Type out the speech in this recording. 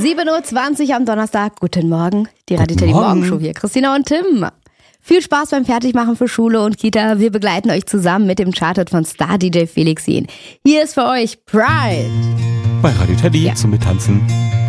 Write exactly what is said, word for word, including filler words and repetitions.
sieben Uhr zwanzig am Donnerstag. Guten Morgen. Die Radio Teddy Morgen. Morgenshow hier. Christina und Tim. Viel Spaß beim Fertigmachen für Schule und Kita. Wir begleiten euch zusammen mit dem Charted von Star-D J Felix Jen. Hier ist für euch Pride. Bei Radio Teddy Ja. zum Mittanzen.